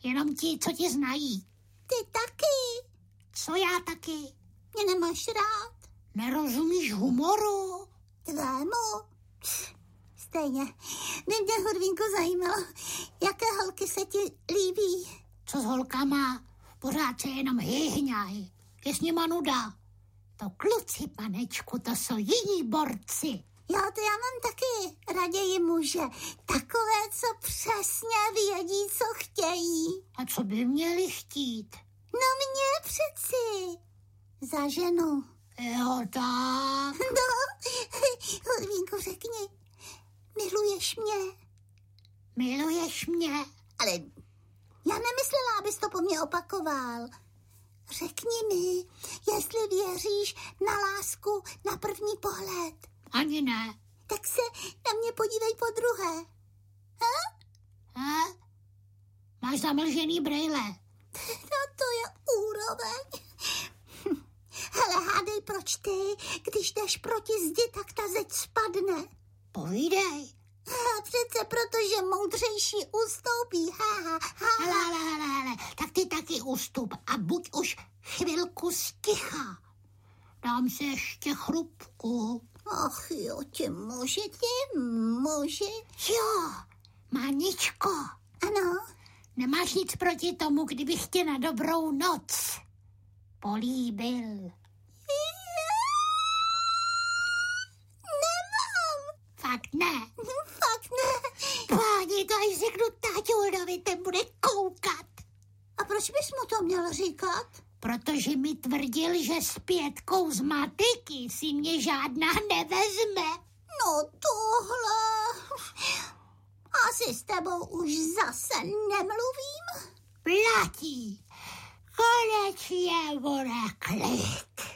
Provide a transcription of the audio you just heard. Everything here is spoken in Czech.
Jenom ti, co tě znají. Ty taky. Co já taky? Mě nemáš rád. Nerozumíš humoru? Tvému? Stejně. Mě Hurvínku zajímalo, jaké holky se ti líbí. Co s holkama? Pořád se jenom hyhňaj. Je s nima nuda. To kluci, panečku, to jsou jiní borci. Jo, to já mám taky raději muže. Takové, co přesně vědí, co chtějí. A co by měli chtít? No mě přeci. Za ženu. Jo, tak. No, Hurvínku, řekni, miluješ mě? Miluješ mě? Ale já nemyslela, abys to po mně opakoval. Řekni mi, jestli věříš na lásku na první pohled. Ani ne. Tak se na mě podívej podruhé. Ha? Máš zamlžený brejle. No to je úroveň. Hele, hádej, proč ty, když jdeš proti zdi, tak ta zeď spadne. Povídej. Přece protože moudřejší ustoupí. Hele, tak ty taky ustup a buď už chvilku sticha. Dám si ještě chrupku. Ach jo, ti muži. Jo, Maničko. Ano? Nemáš nic proti tomu, kdybych tě na dobrou noc políbil? Nemám. Fakt ne. Fakt ne. Páni, to až řeknu táťounovi, ten bude koukat. A proč bys mu to měl říkat? Protože mi tvrdil, že s Pětkou z matiky si mě žádná nevezme. No tohle... Asi s tebou už zase nemluvím. Platí. Konečně bude klid.